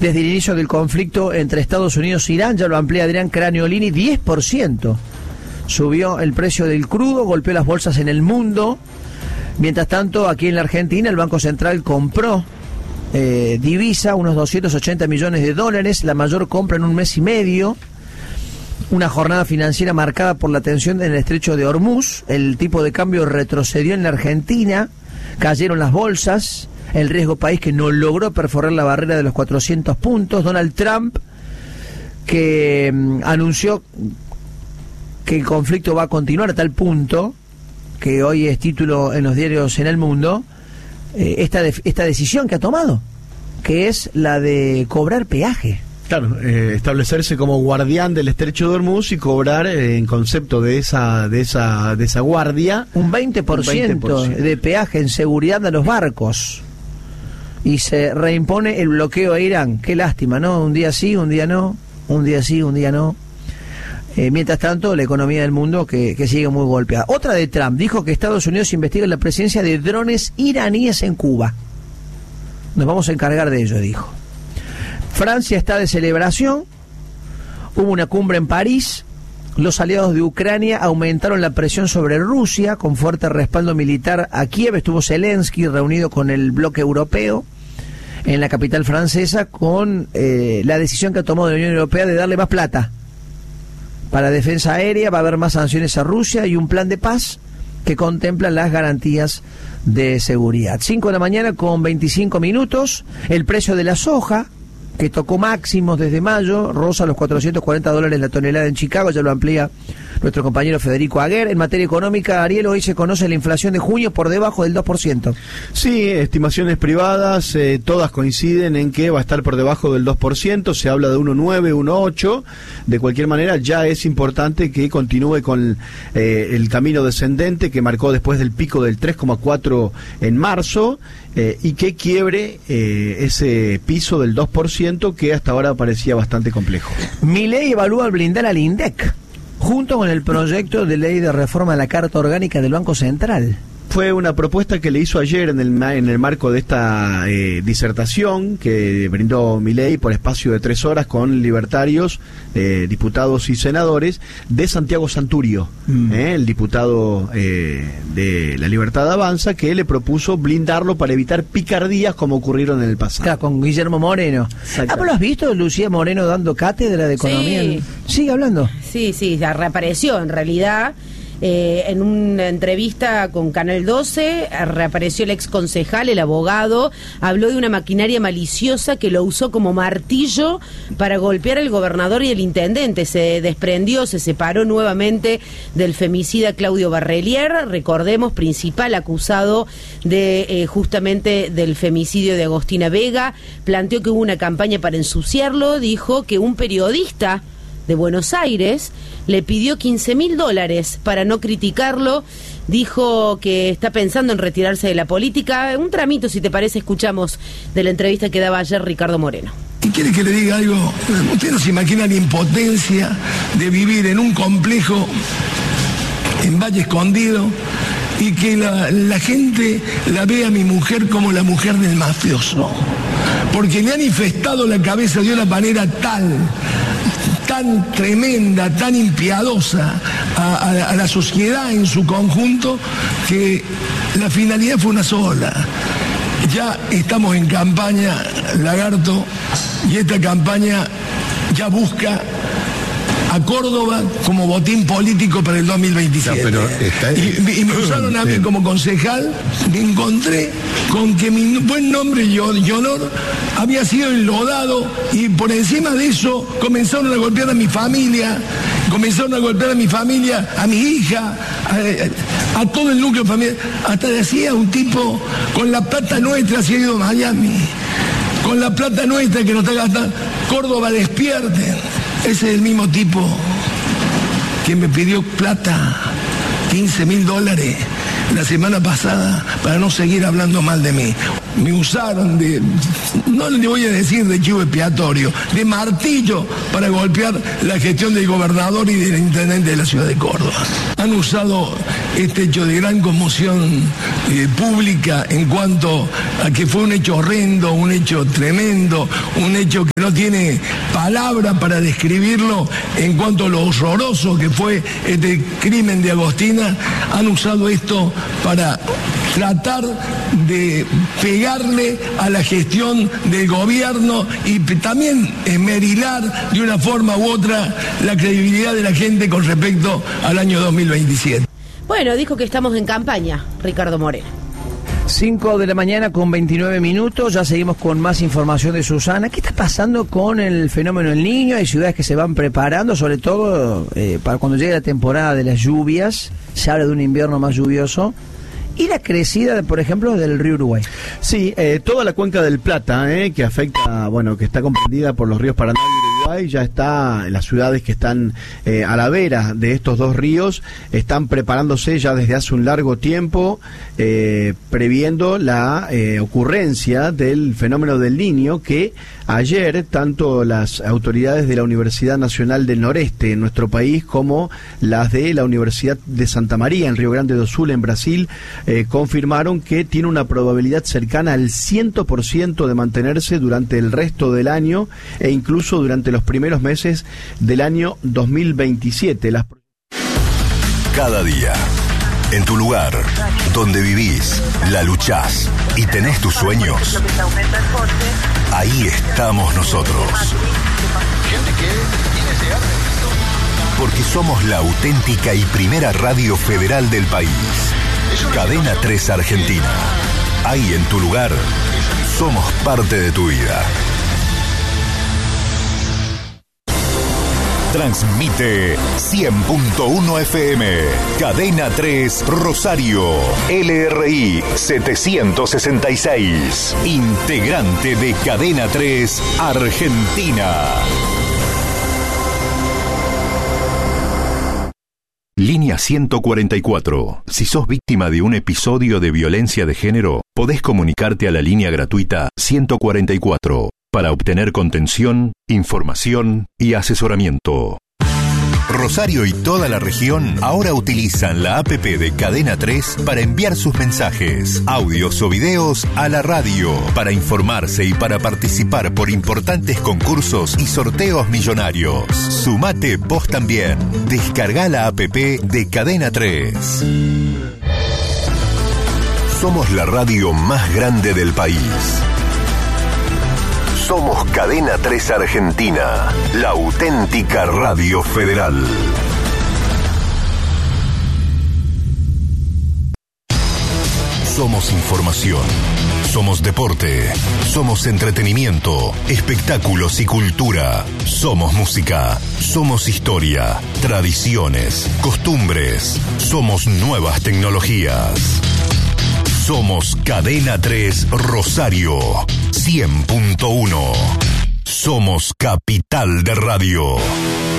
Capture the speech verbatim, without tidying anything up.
desde el inicio del conflicto entre Estados Unidos e Irán, ya lo amplía Adrián Craniolini, diez por ciento subió el precio del crudo, golpeó las bolsas en el mundo. Mientras tanto, aquí en la Argentina, el Banco Central compró eh, divisa, unos doscientos ochenta millones de dólares, la mayor compra en un mes y medio. Una jornada financiera marcada por la tensión en el estrecho de Hormuz. El tipo de cambio retrocedió en la Argentina, cayeron las bolsas, el riesgo país que no logró perforar la barrera de los cuatrocientos puntos. Donald Trump, que um, anunció que el conflicto va a continuar a tal punto que hoy es título en los diarios en el mundo, eh, esta, de, esta decisión que ha tomado, que es la de cobrar peaje. Claro, eh, establecerse como guardián del estrecho de Hormuz y cobrar eh, en concepto de esa de esa de esa guardia un veinte por ciento, un veinte por ciento de peaje en seguridad de los barcos. Y se reimpone el bloqueo a Irán. Qué lástima, ¿no? Un día sí, un día no, un día sí, un día no. Eh, mientras tanto, la economía del mundo que, que sigue muy golpeada. Otra de Trump, dijo que Estados Unidos investiga la presencia de drones iraníes en Cuba. Nos vamos a encargar de ello, dijo. Francia está de celebración, hubo una cumbre en París, los aliados de Ucrania aumentaron la presión sobre Rusia con fuerte respaldo militar a Kiev. Estuvo Zelensky reunido con el bloque europeo en la capital francesa con eh, la decisión que ha tomado la Unión Europea de darle más plata para defensa aérea. Va a haber más sanciones a Rusia y un plan de paz que contempla las garantías de seguridad. cinco de la mañana con veinticinco minutos, el precio de la soja, que tocó máximos desde mayo, roza los cuatrocientos cuarenta dólares la tonelada en Chicago, ya lo amplía nuestro compañero Federico Aguer. En materia económica, Ariel, hoy se conoce la inflación de junio por debajo del dos por ciento. Sí, estimaciones privadas, eh, todas coinciden en que va a estar por debajo del dos por ciento, se habla de uno coma nueve, uno coma ocho, de cualquier manera ya es importante que continúe con eh, el camino descendente que marcó después del pico del tres coma cuatro en marzo, eh, y que quiebre eh, ese piso del dos por ciento que hasta ahora parecía bastante complejo. Milei evalúa blindar al INDEC junto con el proyecto de ley de reforma de la Carta Orgánica del Banco Central. Fue una propuesta que le hizo ayer en el en el marco de esta eh, disertación que brindó Milei por espacio de tres horas con libertarios, eh, diputados y senadores de Santiago Santurio, mm. eh, el diputado eh, de La Libertad Avanza, que le propuso blindarlo para evitar picardías como ocurrieron en el pasado. Claro, con Guillermo Moreno. ¿Ah, ¿lo has visto, Lucía Moreno, dando cátedra de economía? Sí. Sigue hablando. Sí, sí, ya reapareció en realidad. Eh, en una entrevista con Canal doce, reapareció el ex concejal, el abogado, habló de una maquinaria maliciosa que lo usó como martillo para golpear al gobernador y el intendente. Se desprendió, se separó nuevamente del femicida Claudio Barrelier, recordemos, principal acusado de eh, justamente del femicidio de Agostina Vega. Planteó que hubo una campaña para ensuciarlo, dijo que un periodista de Buenos Aires le pidió quince mil dólares para no criticarlo. Dijo que está pensando en retirarse de la política. Un tramito, si te parece, escuchamos de la entrevista que daba ayer Ricardo Moreno. ¿Y quiere que le diga algo? Usted no se imagina la impotencia de vivir en un complejo en Valle Escondido y que la, la gente la vea a mi mujer como la mujer del mafioso, porque le han infestado la cabeza de una manera tal tan tremenda, tan impiadosa a, a, a la sociedad en su conjunto, que la finalidad fue una sola. Ya estamos en campaña, Lagarto, y esta campaña ya busca a Córdoba como botín político para el dos mil veintisiete. No, pero está... y, y me usaron a mí como concejal, me encontré con que mi buen nombre y honor había sido enlodado, y por encima de eso comenzaron a golpear a mi familia, comenzaron a golpear a mi familia, a mi hija, a, a todo el núcleo familiar. Hasta decía un tipo, con la plata nuestra se ha ido a Miami, con la plata nuestra que nos está gastando, Córdoba despierten. Ese es el mismo tipo que me pidió plata, quince mil dólares, la semana pasada, para no seguir hablando mal de mí. me usaron de, no le voy a decir de chivo expiatorio, de martillo para golpear la gestión del gobernador y del intendente de la ciudad de Córdoba. Han usado este hecho de gran conmoción eh, pública en cuanto a que fue un hecho horrendo, un hecho tremendo, un hecho que no tiene palabra para describirlo en cuanto a lo horroroso que fue este crimen de Agostina. Han usado esto para tratar de pegarle a la gestión del gobierno y también esmerilar de una forma u otra la credibilidad de la gente con respecto al año dos mil veintisiete. Bueno, dijo que estamos en campaña, Ricardo Moreno. cinco de la mañana con veintinueve minutos, ya seguimos con más información de Susana. ¿Qué está pasando con el fenómeno del Niño? Hay ciudades que se van preparando, sobre todo eh, para cuando llegue la temporada de las lluvias, se habla de un invierno más lluvioso. ¿Y la crecida, por ejemplo, del río Uruguay? Sí, eh, toda la cuenca del Plata, eh, que afecta, bueno, que está comprendida por los ríos Paraná y Uruguay, ya está, las ciudades que están eh, a la vera de estos dos ríos, están preparándose ya desde hace un largo tiempo, eh, previendo la eh, ocurrencia del fenómeno del Niño, que ayer tanto las autoridades de la Universidad Nacional del Noreste en nuestro país como las de la Universidad de Santa María en Río Grande do Sul, en Brasil, eh, confirmaron que tiene una probabilidad cercana al cien por ciento de mantenerse durante el resto del año e incluso durante los primeros meses del año dos mil veintisiete. Las... Cada día, en tu lugar, donde vivís, la luchás y tenés tus sueños, ahí estamos nosotros. Porque somos la auténtica y primera radio federal del país. Cadena tres Argentina. Ahí en tu lugar, somos parte de tu vida. Transmite cien punto uno F M, Cadena tres Rosario, L R I setecientos sesenta y seis, integrante de Cadena tres Argentina. Línea ciento cuarenta y cuatro. Si sos víctima de un episodio de violencia de género, podés comunicarte a la línea gratuita ciento cuarenta y cuatro para obtener contención, información y asesoramiento. Rosario y toda la región ahora utilizan la app de Cadena tres para enviar sus mensajes, audios o videos a la radio, para informarse y para participar por importantes concursos y sorteos millonarios. Sumate vos también. Descarga la app de Cadena tres. Somos la radio más grande del país. Somos Cadena tres Argentina, la auténtica radio federal. Somos información, somos deporte, somos entretenimiento, espectáculos y cultura. Somos música, somos historia, tradiciones, costumbres. Somos nuevas tecnologías. Somos Cadena tres Rosario, cien punto uno. Somos capital de radio.